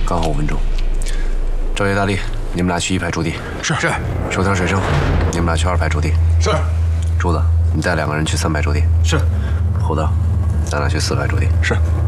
刚好5分钟。赵叶、大力，你们俩去1排驻地。 是。 手条、水生，你们俩去2排驻地。 是。 柱子，你带2个人去3排驻地。 是。 侯道，咱俩去4排驻地。 是。